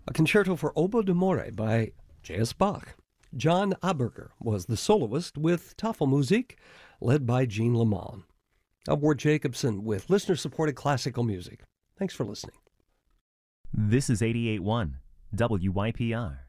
A concerto for oboe d'amore by J.S. Bach. John Aberger was the soloist with Tafelmusik, led by Jean Lamont. I'm Ward Jacobson with listener-supported classical music. Thanks for listening. This is 88.1 WYPR.